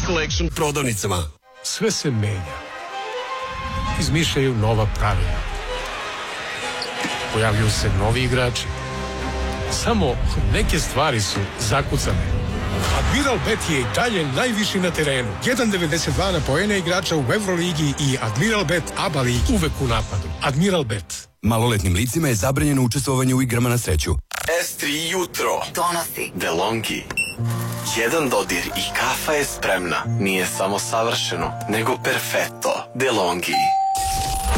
Collection prodavnicama. Sve se menja. Izmišljaju nova pravila. Pojavljuju se novi igrači. Samo neke stvari su zakucane. Admiral Bet je i dalje najviši na terenu. 1,92 na poene igrača u Evroligi i Admiral Bet ABA ligi. Uvek u napadu. Admiral Bet. Maloletnim licima je zabranjeno učestvovanje u igrama na sreću. S3 jutro donosi DeLonghi. Jedan dodir i kafa je spremna. Nije samo savršeno, nego perfetto. DeLonghi.